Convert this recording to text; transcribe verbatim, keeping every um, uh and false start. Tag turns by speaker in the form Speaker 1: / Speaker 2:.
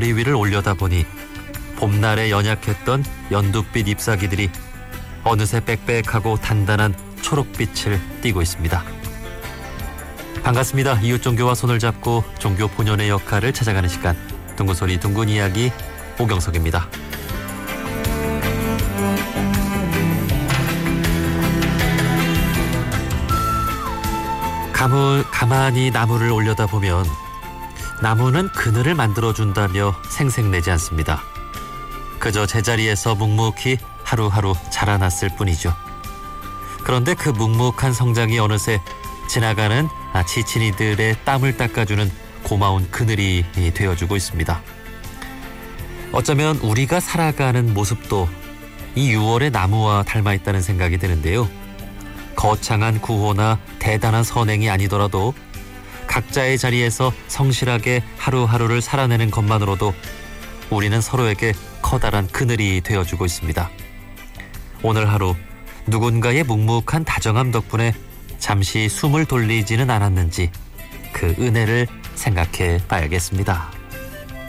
Speaker 1: 머리 위를 올려다보니 봄날에 연약했던 연두빛 잎사귀들이 어느새 빽빽하고 단단한 초록빛을 띠고 있습니다. 반갑습니다. 이웃 종교와 손을 잡고 종교 본연의 역할을 찾아가는 시간, 둥근소리 둥근 이야기 오경석입니다. 가물, 가만히 나무를 올려다보면 나무는 그늘을 만들어준다며 생색내지 않습니다. 그저 제자리에서 묵묵히 하루하루 자라났을 뿐이죠. 그런데 그 묵묵한 성장이 어느새 지나가는 지친 이들의 땀을 닦아주는 고마운 그늘이 되어주고 있습니다. 어쩌면 우리가 살아가는 모습도 이 유월의 나무와 닮아있다는 생각이 드는데요. 거창한 구호나 대단한 선행이 아니더라도 각자의 자리에서 성실하게 하루하루를 살아내는 것만으로도 우리는 서로에게 커다란 그늘이 되어주고 있습니다. 오늘 하루 누군가의 묵묵한 다정함 덕분에 잠시 숨을 돌리지는 않았는지 그 은혜를 생각해 봐야겠습니다.